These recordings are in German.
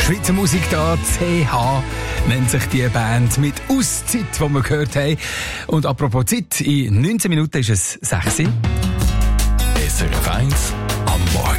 Schweizer Musik da, CH nennt sich die Band mit Auszeit, die wir gehört haben. Und apropos Zeit, in 19 Minuten ist es 6 Uhr. SRF 1 am Morgen.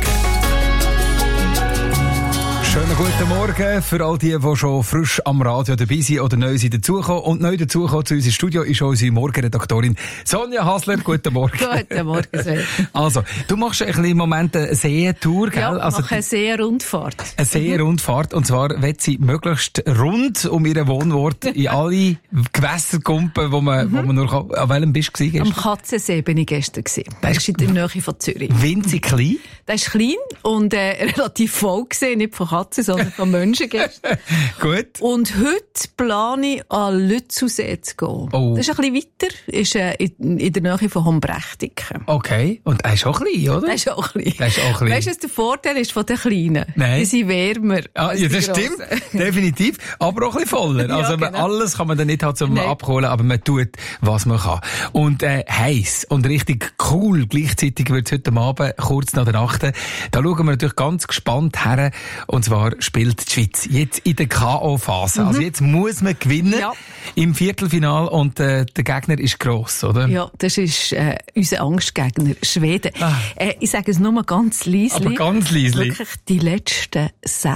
Schönen guten Morgen für all die schon frisch am Radio dabei sind oder neu sind dazugekommen. Und neu dazugekommen zu unserem Studio ist unsere Morgenredaktorin Sonja Hasler. Guten Morgen. Guten Morgen, Sven. Also, du machst ein bisschen im Moment eine Seetour, gell? Ja, ich also, mache eine Seerundfahrt. Eine Seerundfahrt. Und zwar wird sie möglichst rund um ihren Wohnort in alle Gewässerkumpen, wo man nur kann. An welchem bist du gestern? Am Katzensee bin ich gestern. Das ist in der Nähe von Zürich. Winzig klein? Das ist klein und relativ voll gewesen, nicht von Katzen, sondern von Menschen gestern. Gut. Und heute plane ich an Lützelsee zu gehen. Oh. Das ist ein bisschen weiter, ist in der Nähe von Hombrechtiken. Okay. Und er ist auch klein, oder? Das ist auch klein. Das ist auch klein. Weißt du, was der Vorteil ist von den Kleinen? Nein. Die sind wärmer. Ah, ja, das stimmt. Definitiv. Aber auch ein bisschen voller. Ja, Also, genau. alles kann man dann nicht halt zum Abholen, aber man tut, was man kann. Und, heiß und richtig cool. Gleichzeitig wird es heute Abend, kurz nach der Nacht. Da schauen wir natürlich ganz gespannt her. Und zwar spielt die Schweiz jetzt in der K.O.-Phase. Also jetzt muss man gewinnen im Viertelfinal und der Gegner ist gross, oder? Ja, das ist unser Angstgegner, Schweden. Ich sage es nur mal ganz leise. Aber ganz leise. Wirklich, die letzten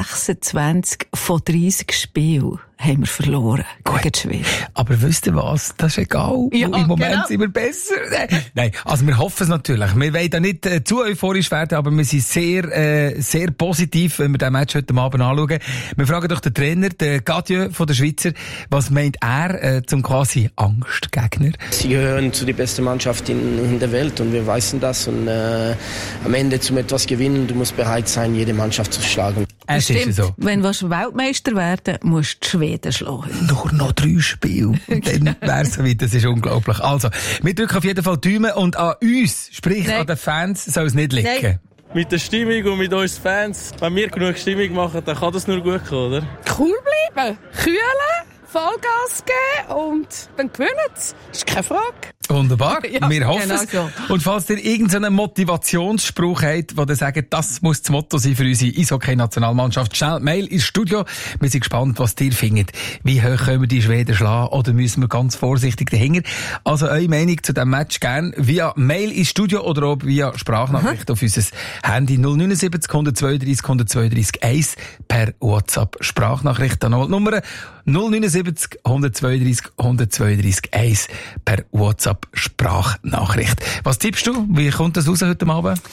26 von 30 Spielen haben wir verloren gegen die Schweden. Aber wisst ihr was? Das ist egal. Ja, Im Moment genau. sind wir besser. Nein, also wir hoffen es natürlich. Wir wollen da nicht zu euphorisch werden, aber wir sind sehr positiv, wenn wir den Match heute Abend anschauen. Wir fragen doch den Trainer, den Gadieu von der Schweizer, was meint er zum quasi Angstgegner? Sie gehören zu der besten Mannschaft in der Welt und wir wissen das. Und am Ende zum etwas gewinnen, du musst bereit sein, jede Mannschaft zu schlagen. Es ist so. Wenn du Weltmeister werden willst, musst du die Schweden schlagen. Nur noch 3 Spiele. Dann wär's so weit. Das ist unglaublich. Also, wir drücken auf jeden Fall die Daumen und an uns, sprich an den Fans, soll es nicht liegen. Nein. Mit der Stimmung und mit uns Fans, wenn wir genug Stimmung machen, dann kann das nur gut kommen, oder? Cool bleiben, kühlen, Vollgas geben und dann gewinnen sie. Ist keine Frage. Wunderbar, Ja, wir hoffen genau es. so. Und falls ihr irgendeinen Motivationsspruch habt, wo ihr sagt, das muss das Motto sein für unsere Eishockey-Nationalmannschaft, schnell Mail ins Studio. Wir sind gespannt, was ihr findet. Wie hoch können wir die Schweden schlagen oder müssen wir ganz vorsichtig dahinter? Also eure Meinung zu diesem Match gerne via Mail ins Studio oder auch via Sprachnachricht auf unser Handy 079 132 132 1 per WhatsApp Sprachnachricht. Dann noch die Nummer 079 132 132 1 per WhatsApp Sprachnachricht. Was tippst du? Wie kommt das raus heute Abend?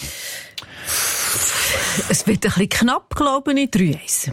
Es wird ein bisschen knapp, glaube ich, 3-1.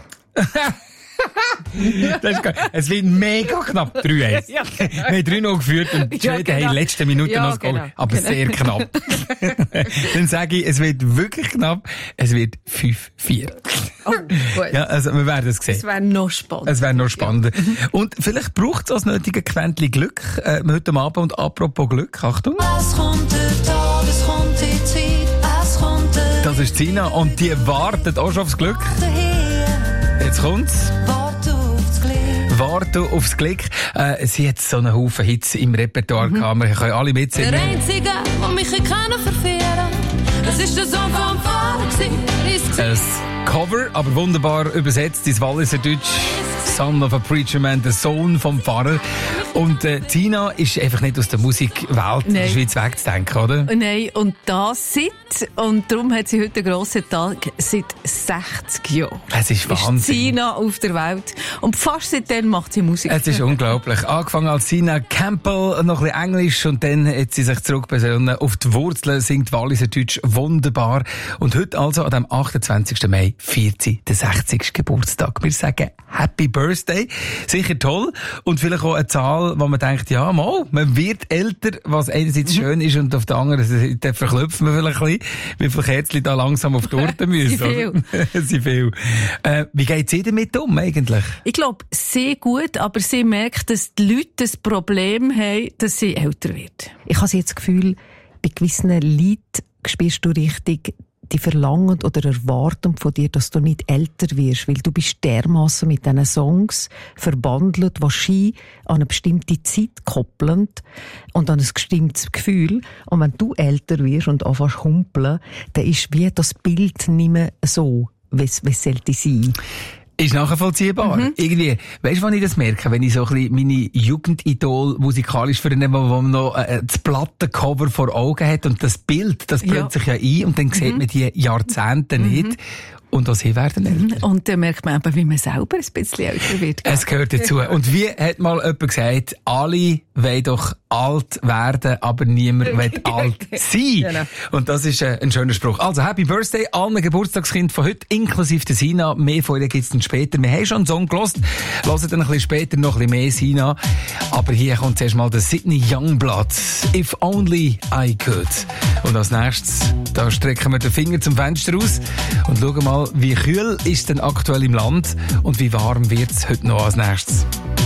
Das ist geil. Es wird mega knapp 3-1. Ja, Wir haben 3-0 geführt und die Schweden haben in den letzten Minuten noch das Goal. genau. Aber sehr knapp. Dann sage ich, es wird wirklich knapp. Es wird 5-4. Oh, gut. Ja, also wir werden es sehen. Es wäre noch spannend. Es wäre noch spannender. Und vielleicht braucht es das nötige Quäntchen Glück heute Abend. Und apropos Glück, Achtung. Es kommt der Tag, es kommt die Zeit, es kommt der Das ist Sina und die wartet auch schon aufs Glück. daher, Jetzt kommt's. warte aufs Glück. Warte aufs Glück. Sie hat so einen Haufen Hits im Repertoire gehabt. Wir können alle Der mitsingen. Einzige, der mich verführen kann, das ist der Sohn vom Vater gewesen. Ein Cover, aber wunderbar übersetzt ins Walliser Deutsch. Son of a Preacher Man, der Sohn vom Pfarrer. Und Tina ist einfach nicht aus der Musikwelt in der Nein. Schweiz wegzudenken, oder? Nein, und das und darum hat sie heute einen grossen Tag, seit 60 Jahren. Es ist Ist Wahnsinn. Sina auf der Welt. Und fast seitdem macht sie Musik. Es ist unglaublich. Angefangen als Sina Campbell, noch ein bisschen Englisch und dann hat sie sich zurückbesinnen auf die Wurzeln, singt Walliser Deutsch wunderbar. Und heute also, an dem 28. Mai, feiert sie den 60. Geburtstag. Wir sagen Happy Birthday. Sicher toll. Und vielleicht auch eine Zahl, wo man denkt, ja, mal, man wird älter, was einerseits schön ist und auf der anderen Seite verklopfen wir vielleicht ein bisschen, wie viele Kerzen da langsam auf die Torte müssen. Sie viel. Wie geht sie damit um eigentlich? Ich glaube, sehr gut, aber sie merkt, dass die Leute das Problem haben, dass sie älter wird. Ich habe jetzt das Gefühl, bei gewissen Liedern spürst du richtig die verlangen oder erwarten von dir, dass du nicht älter wirst, weil du bist dermassen mit diesen Songs verbandelt, die Ski an eine bestimmte Zeit koppeln und an ein bestimmtes Gefühl. Und wenn du älter wirst und anfängst zu humpeln, dann ist wie das Bild nicht mehr so, wie es sollte sein. Ist nachvollziehbar. Irgendwie, weißt du, wann ich das merke? Wenn ich so ein bisschen meine Jugendidol musikalisch vernehme, wo man noch das Plattencover vor Augen hat und das Bild, das brennt sich ja ein und dann sieht man die Jahrzehnte nicht. Und auch sie werden älter. Und dann merkt man eben, wie man selber ein bisschen älter wird. Es gehört dazu. Und wie hat mal jemand gesagt, alle wollen doch alt werden, aber niemand will alt sein. Genau. Und das ist ein schöner Spruch. Also, Happy Birthday allen Geburtstagskind von heute, inklusive der Sina. Mehr von ihr gibt's dann später. Wir haben schon einen Song gehört, hören dann ein bisschen später noch ein bisschen mehr Sina. Aber hier kommt zuerst mal der Sydney Youngblood. If only I could. Und als nächstes, da strecken wir den Finger zum Fenster raus und schauen mal, wie kühl ist denn aktuell im Land und wie warm wird's heute noch als nächstes.